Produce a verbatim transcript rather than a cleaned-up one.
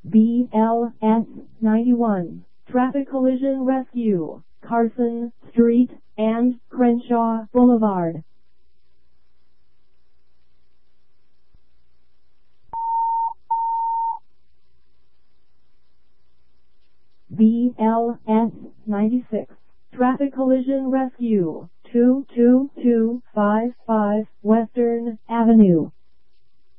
B L S ninety-one, traffic collision rescue, Carson Street and Crenshaw Boulevard. B L S ninety-six, traffic collision rescue, two two two five five Western Avenue.